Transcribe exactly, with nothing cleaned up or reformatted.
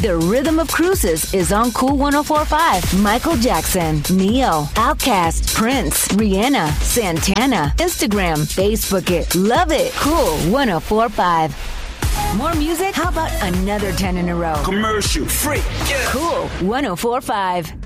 The Rhythm of Cruises is on Cool one oh four point five. Michael Jackson, Neo, Outkast, Prince, Rihanna, Santana. Instagram, Facebook it. Love it. Cool one oh four point five. More music? How about another ten in a row? Commercial free. Yeah. Cool one oh four point five.